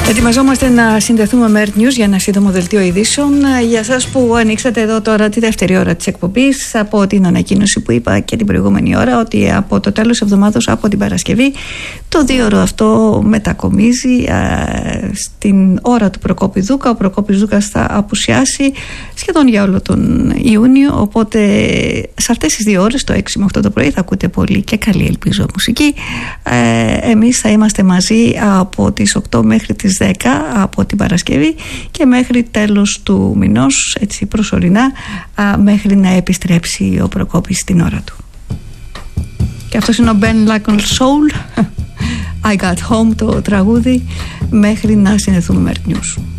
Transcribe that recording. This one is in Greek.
Ετοιμαζόμαστε να συνδεθούμε με Earth News για ένα σύντομο δελτίο ειδήσεων. Για σας που ανοίξατε εδώ τώρα τη δεύτερη ώρα της εκπομπής, από την ανακοίνωση που είπα και την προηγούμενη ώρα, ότι από το τέλος εβδομάδος, από την Παρασκευή, το 2ωρο αυτό μετακομίζει στην ώρα του Προκόπη Δούκα. Ο Προκόπης Δούκας θα απουσιάσει σχεδόν για όλο τον Ιούνιο, οπότε σε αυτές τις 2 ώρες, το 6 με 8 το πρωί, θα ακούτε πολύ και καλή, ελπίζω, μουσική. Εμείς θα είμαστε μαζί από τις 8 μέχρι τις 10 από την Παρασκευή και μέχρι τέλος του μηνός, έτσι προσωρινά, μέχρι να επιστρέψει ο Προκόπης στην ώρα του. Και αυτός είναι ο Ben Lackle Soul, I Got Home, το τραγούδι, μέχρι να συνδεθούμε με Earth News.